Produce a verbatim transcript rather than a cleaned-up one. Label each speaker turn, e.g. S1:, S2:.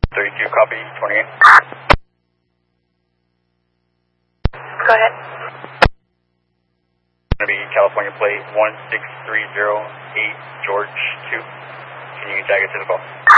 S1: thirty-two, copy, twenty-eight.
S2: Go ahead.
S1: Going to be California plate one six three zero eight George two. Can you tag it to the call?